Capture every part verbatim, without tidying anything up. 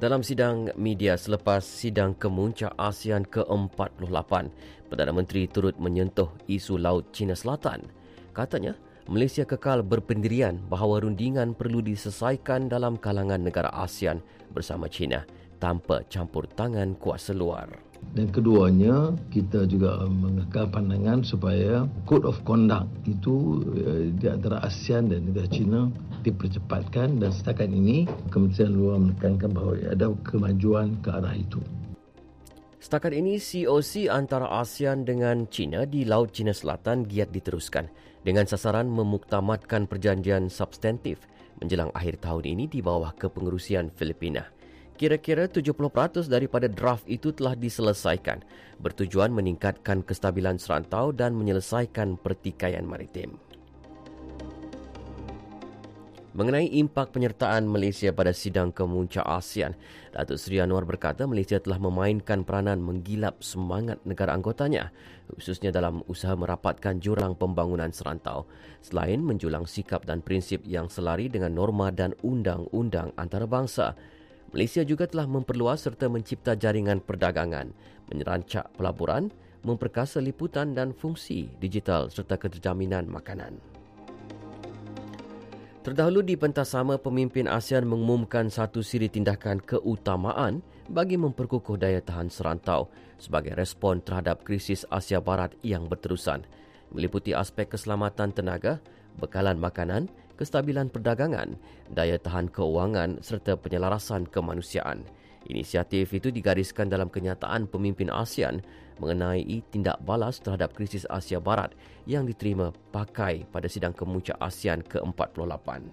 Dalam sidang media selepas sidang kemuncak ASEAN ke empat puluh lapan, Perdana Menteri turut menyentuh isu Laut Cina Selatan. Katanya, Malaysia kekal berpendirian bahawa rundingan perlu diselesaikan dalam kalangan negara ASEAN bersama China tanpa campur tangan kuasa luar. Dan keduanya, kita juga mengekal pandangan supaya Code of Conduct itu di antara ASEAN dan negara China dipercepatkan, dan setakat ini Kementerian Luar menekankan bahawa ada kemajuan ke arah itu. Setakat ini, C O C antara ASEAN dengan China di Laut Cina Selatan giat diteruskan dengan sasaran memuktamadkan perjanjian substantif menjelang akhir tahun ini di bawah kepengerusian Filipina. Kira-kira tujuh puluh peratus daripada draft itu telah diselesaikan, bertujuan meningkatkan kestabilan serantau dan menyelesaikan pertikaian maritim. Mengenai impak penyertaan Malaysia pada sidang kemuncak ASEAN, Datuk Seri Anwar berkata Malaysia telah memainkan peranan menggilap semangat negara anggotanya, khususnya dalam usaha merapatkan jurang pembangunan serantau, selain menjulang sikap dan prinsip yang selari dengan norma dan undang-undang antarabangsa. Malaysia juga telah memperluas serta mencipta jaringan perdagangan, menyerancak pelaburan, memperkasa liputan dan fungsi digital serta keterjaminan makanan. Terdahulu di pentas sama, pemimpin ASEAN mengumumkan satu siri tindakan keutamaan bagi memperkukuh daya tahan serantau sebagai respon terhadap krisis Asia Barat yang berterusan, meliputi aspek keselamatan tenaga, bekalan makanan, kestabilan perdagangan, daya tahan keuangan serta penyelarasan kemanusiaan. Inisiatif itu digariskan dalam kenyataan pemimpin ASEAN mengenai tindak balas terhadap krisis Asia Barat yang diterima pakai pada sidang kemuncak ASEAN ke empat puluh lapan.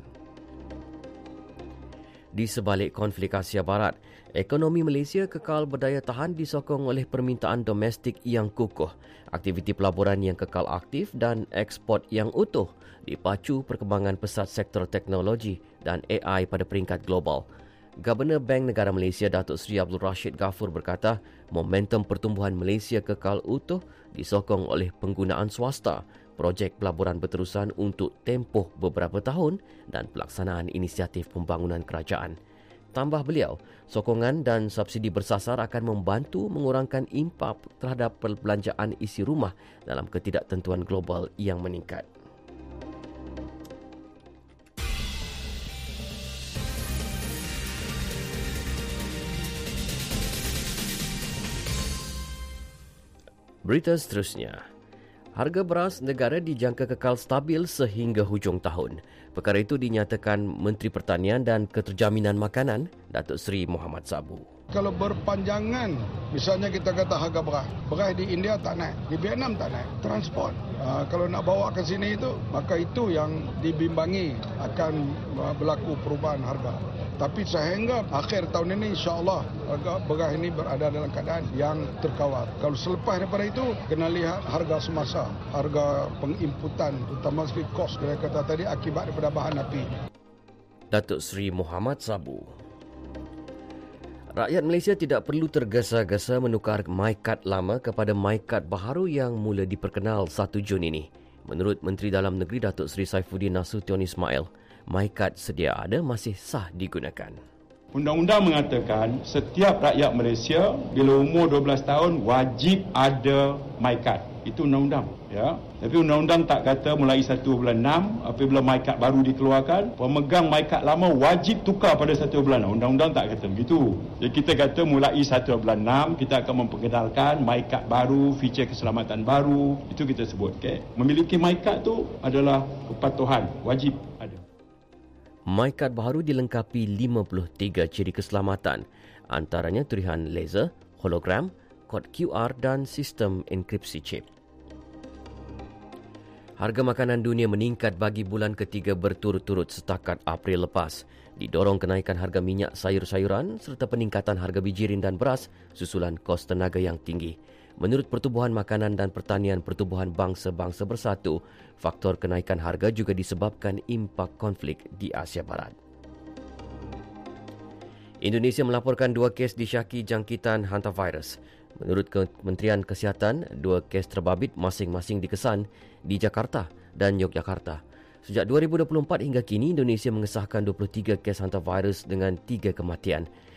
Di sebalik konflik Asia Barat, ekonomi Malaysia kekal berdaya tahan disokong oleh permintaan domestik yang kukuh, aktiviti pelaburan yang kekal aktif dan ekspor yang utuh dipacu perkembangan pesat sektor teknologi dan A I pada peringkat global. Governor Bank Negara Malaysia Datuk Seri Abdul Rashid Ghafur berkata, momentum pertumbuhan Malaysia kekal utuh disokong oleh penggunaan swasta, projek pelaburan berterusan untuk tempoh beberapa tahun dan pelaksanaan inisiatif pembangunan kerajaan. Tambah beliau, sokongan dan subsidi bersasar akan membantu mengurangkan impak terhadap perbelanjaan isi rumah dalam ketidaktentuan global yang meningkat. Berita seterusnya. Harga beras negara dijangka kekal stabil sehingga hujung tahun. Perkara itu dinyatakan Menteri Pertanian dan Keterjaminan Makanan, Datuk Seri Mohamad Sabu. Kalau berpanjangan, misalnya kita kata harga beras, beras di India tak naik, di Vietnam tak naik, transport. Uh, kalau nak bawa ke sini itu, maka itu yang dibimbangi akan uh, berlaku perubahan harga. Tapi sehingga akhir tahun ini insya-Allah harga beras ini berada dalam keadaan yang terkawal. Kalau selepas daripada itu kena lihat harga semasa, harga penginputan terutama sekali kos kita kata tadi akibat daripada bahan api. Datuk Seri Mohamad Sabu. Rakyat Malaysia tidak perlu tergesa-gesa menukar MyKad lama kepada MyKad baharu yang mula diperkenal satu Jun ini. Menurut Menteri Dalam Negeri Datuk Seri Saifuddin Nasution Ismail, MyKad sedia ada masih sah digunakan. Undang-undang mengatakan setiap rakyat Malaysia bila umur dua belas tahun wajib ada MyKad. Itu undang-undang, ya. Tapi undang-undang tak kata mulai satu bulan enam apabila MyKad baru dikeluarkan, pemegang MyKad lama wajib tukar pada satu bulan enam. Undang-undang tak kata begitu. Jadi kita kata mulai satu bulan enam kita akan memperkenalkan MyKad baru, feature keselamatan baru, itu kita sebut, okey. Memiliki MyKad tu adalah kepatuhan, wajib ada. MyKad baru dilengkapi lima puluh tiga ciri keselamatan, antaranya tulisan laser, hologram, kod Q R dan sistem enkripsi chip. Harga makanan dunia meningkat bagi bulan ketiga berturut-turut setakat April lepas, didorong kenaikan harga minyak sayur-sayuran serta peningkatan harga bijirin dan beras susulan kos tenaga yang tinggi. Menurut Pertubuhan Makanan dan Pertanian Pertubuhan Bangsa-Bangsa Bersatu, faktor kenaikan harga juga disebabkan impak konflik di Asia Barat. Indonesia melaporkan dua kes disyaki jangkitan hantavirus. Menurut Kementerian Kesihatan, dua kes terbabit masing-masing dikesan di Jakarta dan Yogyakarta. Sejak dua ribu dua puluh empat hingga kini, Indonesia mengesahkan dua puluh tiga kes hantavirus dengan tiga kematian.